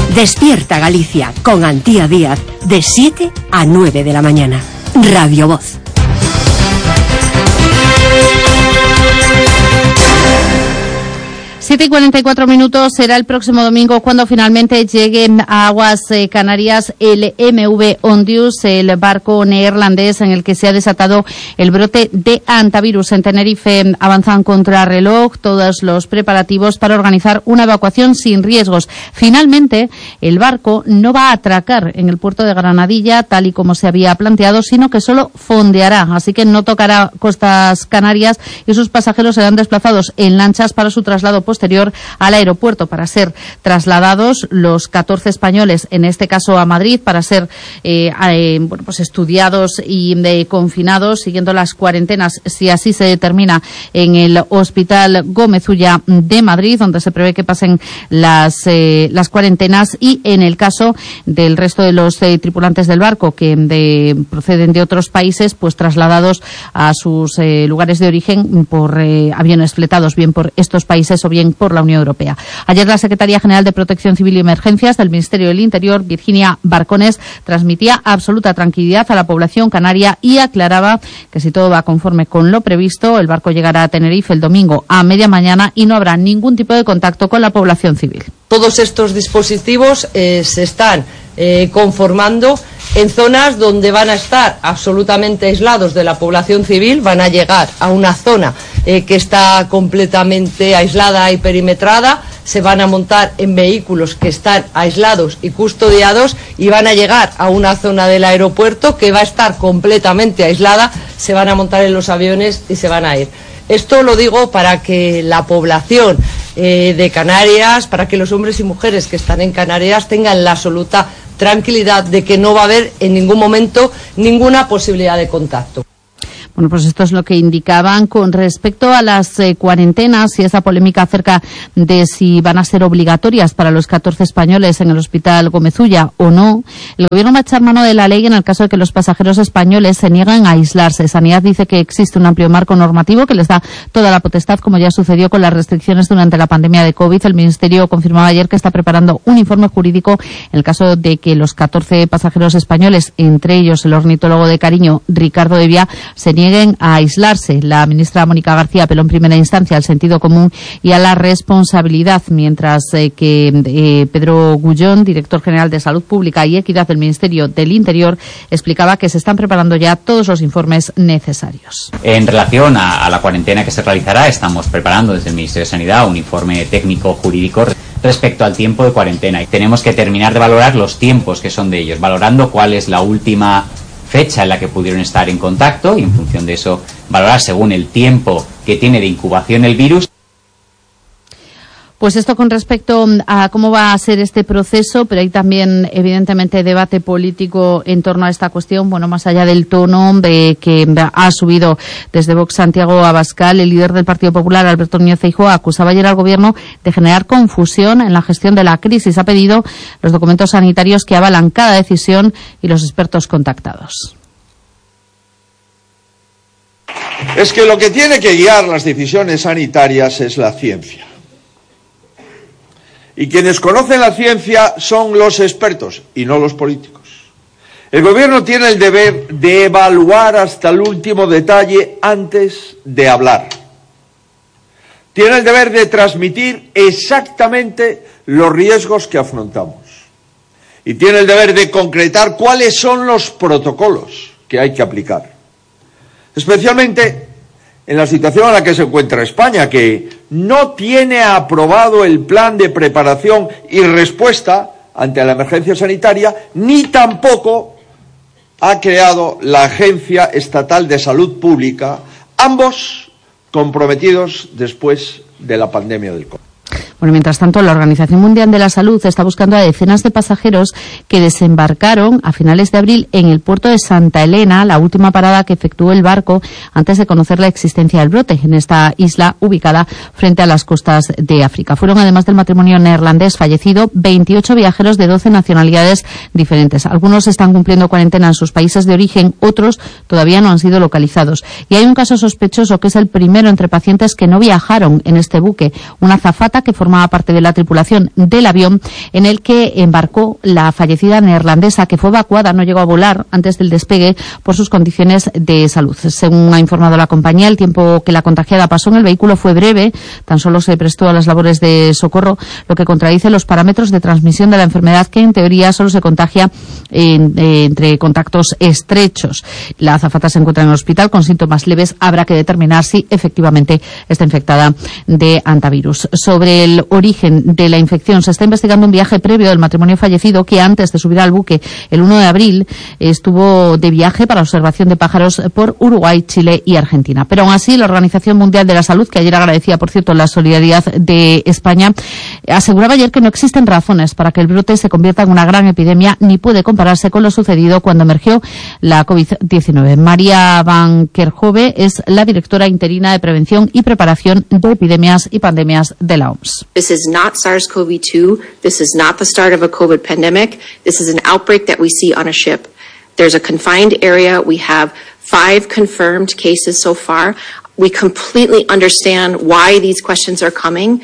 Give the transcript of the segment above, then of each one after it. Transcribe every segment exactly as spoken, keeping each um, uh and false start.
Despierta Galicia con Antía Díaz de siete a nueve de la mañana. Radio Voz. siete y cuarenta y cuatro minutos, será el próximo domingo cuando finalmente llegue a aguas eh, canarias el M V Ondius, el barco neerlandés en el que se ha desatado el brote de hantavirus. En Tenerife avanzan contra reloj todos los preparativos para organizar una evacuación sin riesgos. Finalmente, el barco no va a atracar en el puerto de Granadilla, tal y como se había planteado, sino que solo fondeará, así que no tocará costas canarias y sus pasajeros serán desplazados en lanchas para su traslado posterior al aeropuerto para ser trasladados los catorce españoles, en este caso a Madrid, para ser eh, eh, bueno, pues estudiados y eh, confinados siguiendo las cuarentenas, si así se determina, en el Hospital Gómez Ulla de Madrid, donde se prevé que pasen las eh, las cuarentenas, y en el caso del resto de los eh, tripulantes del barco que de, proceden de otros países, pues trasladados a sus eh, lugares de origen por eh, aviones fletados, bien por estos países o bien por la Unión Europea. Ayer la Secretaría General de Protección Civil y Emergencias del Ministerio del Interior, Virginia Barcones, transmitía absoluta tranquilidad a la población canaria y aclaraba que si todo va conforme con lo previsto, el barco llegará a Tenerife el domingo a media mañana y no habrá ningún tipo de contacto con la población civil. Todos estos dispositivos eh, se están eh, conformando en zonas donde van a estar absolutamente aislados de la población civil, van a llegar a una zona eh, que está completamente aislada y perimetrada, se van a montar en vehículos que están aislados y custodiados y van a llegar a una zona del aeropuerto que va a estar completamente aislada, se van a montar en los aviones y se van a ir. Esto lo digo para que la población eh, de Canarias, para que los hombres y mujeres que están en Canarias tengan la absoluta tranquilidad de que no va a haber en ningún momento ninguna posibilidad de contacto. Bueno, pues esto es lo que indicaban con respecto a las eh, cuarentenas y esa polémica acerca de si van a ser obligatorias para los catorce españoles en el Hospital Gómez Ulla o no. El Gobierno va a echar mano de la ley en el caso de que los pasajeros españoles se niegan a aislarse. Sanidad dice que existe un amplio marco normativo que les da toda la potestad, como ya sucedió con las restricciones durante la pandemia de COVID. El Ministerio confirmaba ayer que está preparando un informe jurídico en el caso de que los catorce pasajeros españoles, entre ellos el ornitólogo de cariño Ricardo Devia, se nieguen a aislarse. La ministra Mónica García apeló en primera instancia al sentido común y a la responsabilidad, mientras eh, que eh, Pedro Gullón, director general de Salud Pública y Equidad del Ministerio del Interior, explicaba que se están preparando ya todos los informes necesarios. En relación a, a la cuarentena que se realizará, estamos preparando desde el Ministerio de Sanidad un informe técnico jurídico respecto al tiempo de cuarentena. Y tenemos que terminar de valorar los tiempos que son de ellos, valorando cuál es la última fecha en la que pudieron estar en contacto y en función de eso valorar según el tiempo que tiene de incubación el virus. Pues esto con respecto a cómo va a ser este proceso, pero hay también evidentemente debate político en torno a esta cuestión. Bueno, más allá del tono de que ha subido desde Vox Santiago Abascal, el líder del Partido Popular, Alberto Núñez Feijóo, acusaba ayer al Gobierno de generar confusión en la gestión de la crisis. Ha pedido los documentos sanitarios que avalan cada decisión y los expertos contactados. Es que lo que tiene que guiar las decisiones sanitarias es la ciencia. Y quienes conocen la ciencia son los expertos y no los políticos. El Gobierno tiene el deber de evaluar hasta el último detalle antes de hablar. Tiene el deber de transmitir exactamente los riesgos que afrontamos. Y tiene el deber de concretar cuáles son los protocolos que hay que aplicar. Especialmente en la situación en la que se encuentra España, que no tiene aprobado el plan de preparación y respuesta ante la emergencia sanitaria, ni tampoco ha creado la Agencia Estatal de Salud Pública, ambos comprometidos después de la pandemia del COVID. Bueno, mientras tanto, la Organización Mundial de la Salud está buscando a decenas de pasajeros que desembarcaron a finales de abril en el puerto de Santa Elena, la última parada que efectuó el barco antes de conocer la existencia del brote en esta isla ubicada frente a las costas de África. Fueron, además del matrimonio neerlandés fallecido, veintiocho viajeros de doce nacionalidades diferentes. Algunos están cumpliendo cuarentena en sus países de origen, otros todavía no han sido localizados. Y hay un caso sospechoso que es el primero entre pacientes que no viajaron en este buque. Una azafata que formó formaba parte de la tripulación del avión en el que embarcó la fallecida neerlandesa, que fue evacuada, no llegó a volar antes del despegue por sus condiciones de salud. Según ha informado la compañía, el tiempo que la contagiada pasó en el vehículo fue breve, tan solo se prestó a las labores de socorro, lo que contradice los parámetros de transmisión de la enfermedad, que en teoría solo se contagia en, eh, entre contactos estrechos. La azafata se encuentra en el hospital con síntomas leves. Habrá que determinar si efectivamente está infectada de hantavirus. Sobre el origen de la infección, se está investigando un viaje previo del matrimonio fallecido, que antes de subir al buque el uno de abril estuvo de viaje para observación de pájaros por Uruguay, Chile y Argentina. Pero aún así, la Organización Mundial de la Salud, que ayer agradecía, por cierto, la solidaridad de España, aseguraba ayer que no existen razones para que el brote se convierta en una gran epidemia, ni puede compararse con lo sucedido cuando emergió la COVID diecinueve. María Van Kerkhove es la directora interina de Prevención y Preparación de Epidemias y Pandemias de la O M S. This is not SARS-C o V two. This is not the start of a COVID pandemic. This is an outbreak that we see on a ship. There's a confined area. We have five confirmed cases so far. We completely understand why these questions are coming.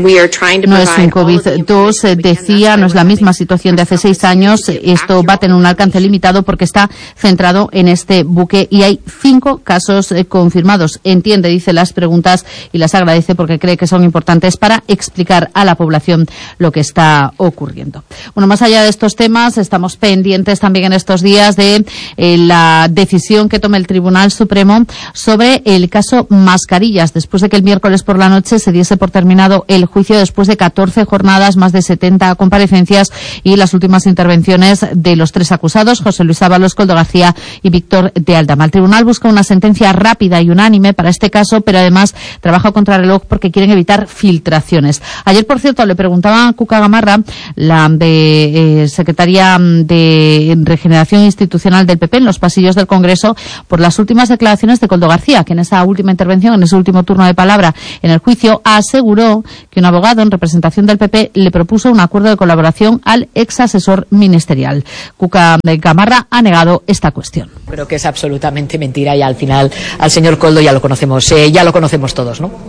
No es un COVID dos, decía, no es la misma situación de hace seis años. Esto va a tener un alcance limitado porque está centrado en este buque y hay cinco casos eh, confirmados. Entiende, dice, las preguntas y las agradece porque cree que son importantes para explicar a la población lo que está ocurriendo. Bueno, más allá de estos temas, estamos pendientes también en estos días de eh, la decisión que tome el Tribunal Supremo sobre el caso Mascarillas, después de que el miércoles por la noche se diese por terminado el juicio después de catorce jornadas, más de setenta comparecencias y las últimas intervenciones de los tres acusados, José Luis Ábalos, Koldo García y Víctor de Aldama. El tribunal busca una sentencia rápida y unánime para este caso, pero además trabaja contra reloj porque quieren evitar filtraciones. Ayer, por cierto, le preguntaba a Cuca Gamarra, la de, eh, secretaria de Regeneración Institucional del P P, en los pasillos del Congreso, por las últimas declaraciones de Koldo García, que en esa última intervención, en ese último turno de palabra en el juicio, aseguró que un abogado en representación del P P le propuso un acuerdo de colaboración al ex asesor ministerial. Cuca Gamarra ha negado esta cuestión. Creo que es absolutamente mentira y al final al señor Koldo ya lo conocemos, eh, ya lo conocemos todos, ¿no?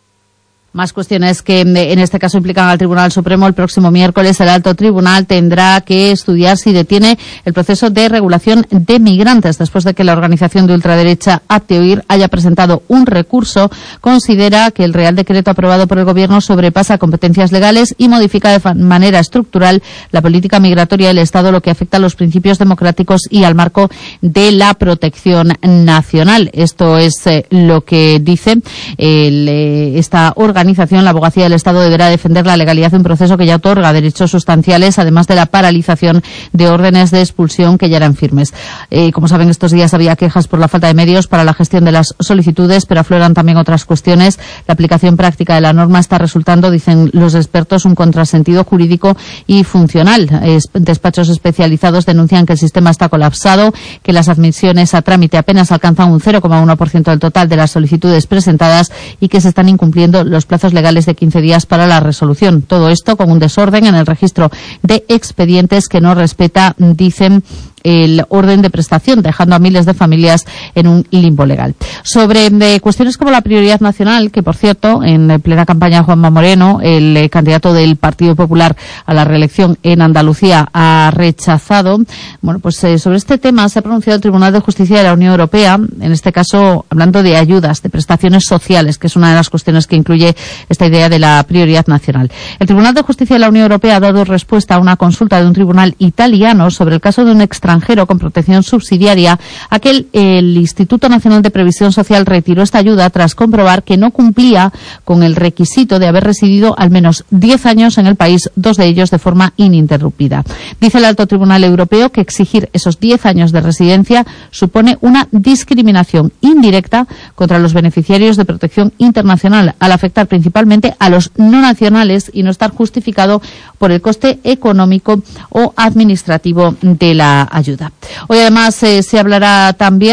Más cuestiones que en este caso implican al Tribunal Supremo. El próximo miércoles el Alto Tribunal tendrá que estudiar si detiene el proceso de regulación de migrantes después de que la organización de ultraderecha Hazte Oír haya presentado un recurso. Considera que el Real Decreto aprobado por el Gobierno sobrepasa competencias legales y modifica de manera estructural la política migratoria del Estado, lo que afecta a los principios democráticos y al marco de la protección nacional. Esto es eh, lo que dice el, eh, esta organización. Organización, la Abogacía del Estado deberá defender la legalidad de un proceso que ya otorga derechos sustanciales, además de la paralización de órdenes de expulsión que ya eran firmes. Eh, como saben, estos días había quejas por la falta de medios para la gestión de las solicitudes, pero afloran también otras cuestiones. La aplicación práctica de la norma está resultando, dicen los expertos, un contrasentido jurídico y funcional. Es, despachos especializados denuncian que el sistema está colapsado, que las admisiones a trámite apenas alcanzan un cero coma uno por ciento del total de las solicitudes presentadas y que se están incumpliendo los plazos legales de quince días para la resolución. Todo esto con un desorden en el registro de expedientes que no respeta, dicen, el orden de prestación, dejando a miles de familias en un limbo legal. Sobre eh, cuestiones como la prioridad nacional, que por cierto, en eh, plena campaña Juanma Moreno, el eh, candidato del Partido Popular a la reelección en Andalucía, ha rechazado. Bueno, pues eh, sobre este tema se ha pronunciado el Tribunal de Justicia de la Unión Europea, en este caso hablando de ayudas, de prestaciones sociales, que es una de las cuestiones que incluye esta idea de la prioridad nacional. El Tribunal de Justicia de la Unión Europea ha dado respuesta a una consulta de un tribunal italiano sobre el caso de un extranjero extranjero con protección subsidiaria, a que el, el Instituto Nacional de Previsión Social retiró esta ayuda tras comprobar que no cumplía con el requisito de haber residido al menos diez años en el país, dos de ellos de forma ininterrumpida. Dice el Alto Tribunal Europeo que exigir esos diez años de residencia supone una discriminación indirecta contra los beneficiarios de protección internacional, al afectar principalmente a los no nacionales y no estar justificado por el coste económico o administrativo de la ayuda. Hoy además eh, se hablará también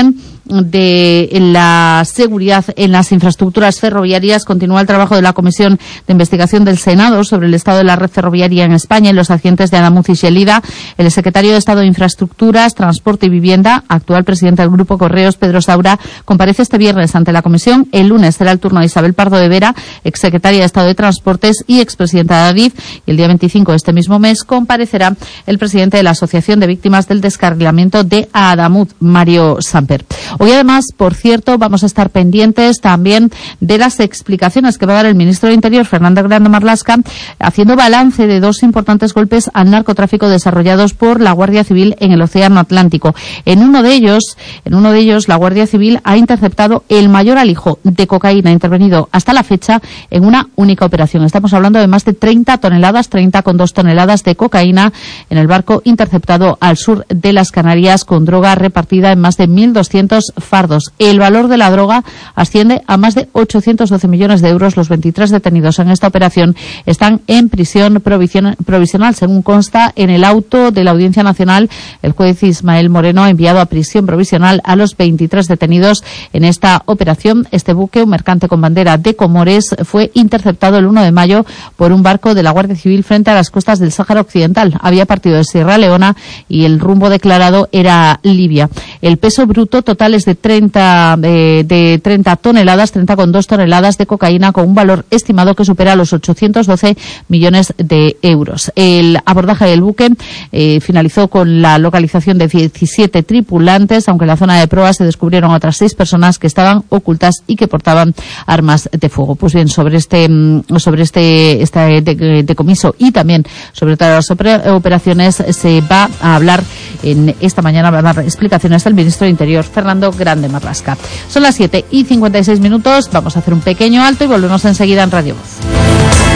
de la seguridad en las infraestructuras ferroviarias, continúa el trabajo de la Comisión de Investigación del Senado sobre el estado de la red ferroviaria en España y los accidentes de Adamuz y Xelida. El secretario de Estado de Infraestructuras, Transporte y Vivienda, actual presidente del Grupo Correos, Pedro Saura, comparece este viernes ante la Comisión. El lunes será el turno de Isabel Pardo de Vera, exsecretaria de Estado de Transportes y expresidenta de Adif. Y el día veinticinco de este mismo mes comparecerá el presidente de la Asociación de Víctimas del Descarrilamiento de Adamuz, Mario Samper. Hoy además, por cierto, vamos a estar pendientes también de las explicaciones que va a dar el ministro de Interior, Fernando Grande Marlaska, haciendo balance de dos importantes golpes al narcotráfico desarrollados por la Guardia Civil en el Océano Atlántico. En uno de ellos, en uno de ellos, la Guardia Civil ha interceptado el mayor alijo de cocaína intervenido hasta la fecha en una única operación. Estamos hablando de más de treinta toneladas, treinta coma dos toneladas de cocaína en el barco interceptado al sur de las Canarias, con droga repartida en más de mil doscientos fardos. El valor de la droga asciende a más de ochocientos doce millones de euros. Los veintitrés detenidos en esta operación están en prisión provisional, según consta en el auto de la Audiencia Nacional. El juez Ismael Moreno ha enviado a prisión provisional a los veintitrés detenidos en esta operación. Este buque, un mercante con bandera de Comores, fue interceptado el uno de mayo por un barco de la Guardia Civil frente a las costas del Sáhara Occidental. Había partido de Sierra Leona y el rumbo declarado era Libia. El peso bruto total es de treinta, de, de treinta toneladas, treinta coma dos toneladas de cocaína, con un valor estimado que supera los ochocientos doce millones de euros. El abordaje del buque eh, finalizó con la localización de diecisiete tripulantes, aunque en la zona de proa se descubrieron otras seis personas que estaban ocultas y que portaban armas de fuego. Pues bien, sobre este sobre este, este decomiso y también sobre todas las operaciones se va a hablar en esta mañana, va a dar explicaciones del ministro de Interior, Fernando Grande Marlaska. Son las siete y cincuenta y seis minutos, vamos a hacer un pequeño alto y volvemos enseguida en Radio Voz.